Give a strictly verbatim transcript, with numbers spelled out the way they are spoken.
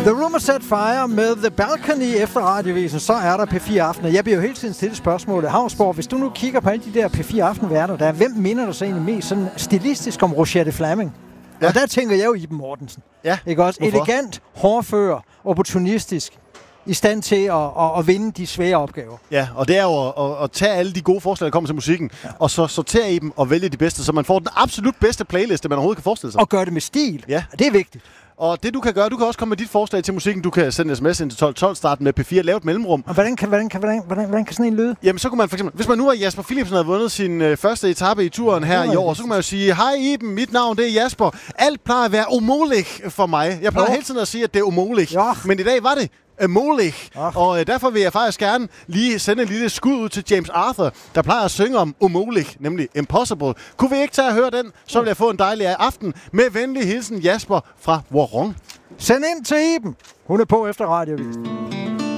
The Room Set Fire med The Balcony efter radiovisen, så er der P fire Aften. Jeg bliver jo hele tiden stillet spørgsmålet. Havnsborg, hvis du nu kigger på alle de der P fire Aften-værter, der, hvem minder du så egentlig mest sådan stilistisk om Rochette Fleming? Ja. Og der tænker jeg jo Iben Mortensen. Ja. Ikke også? Hvorfor? Elegant, hårdfør, opportunistisk, i stand til at, at, at vinde de svære opgaver. Ja, og det er jo at, at, at tage alle de gode forslag, der kommer til musikken, ja. og så sortere i dem og vælge de bedste, så man får den absolut bedste playliste, man overhovedet kan forestille sig. Og gøre det med stil. Ja. Det er vigtigt. Og det du kan gøre, du kan også komme med dit forslag til musikken. Du kan sende sms ind til tolv tolv, starten med P fire, lave et mellemrum. Og hvordan kan, hvordan, kan, hvordan, hvordan, hvordan kan sådan en lyde? Jamen så kunne man for eksempel, hvis man nu er Jasper Philipsen havde vundet sin øh, første etape i turen her i år, så kunne man jo sige, hej Iben, mit navn det er Jasper. Alt plejer at være umuligt for mig. Jeg plejer Jo. hele tiden at sige, at det er umuligt. Ja. Men i dag var det umuligt. Ja. Og øh, derfor vil jeg faktisk gerne lige sende en lille skud ud til James Arthur, der plejer at synge om umuligt, nemlig impossible. Kunne vi ikke tage og høre den, så vil jeg få en dejlig aften. Med venlig hilsen Jasper fra Warong. Send ind til Iben. Hun er på efter radiovisen.